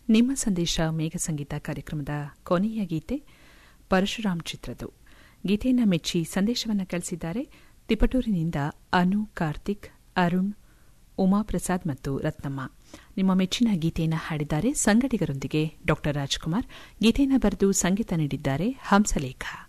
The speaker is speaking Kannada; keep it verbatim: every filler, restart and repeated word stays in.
ನಿಮ್ಮ ಸಂದೇಶ ಮೇಘ ಸಂಗೀತ ಕಾರ್ಯಕ್ರಮದ ಕೊನೆಯ ಗೀತೆ ಪರಶುರಾಮ್ ಚಿತ್ರದ್ದು. ಗೀತೆಯನ್ನು ಮೆಚ್ಚಿ ಸಂದೇಶವನ್ನು ಕಳಿಸಿದ್ದಾರೆ ತಿಪಟೂರಿನಿಂದ ಅನು, ಕಾರ್ತಿಕ್, ಅರುಣ್, ಉಮಾಪ್ರಸಾದ್ ಮತ್ತು ರತ್ನಮ್ಮ. ನಿಮ್ಮ ಮೆಚ್ಚಿನ ಗೀತೆಯನ್ನು ಹಾಡಿದ್ದಾರೆ ಸಂಗಡಿಗರೊಂದಿಗೆ ಡಾ ರಾಜ್ಕುಮಾರ್. ಗೀತೆಯನ್ನು ಬರೆದು ಸಂಗೀತ ನೀಡಿದ್ದಾರೆ ಹಂಸಲೇಖ.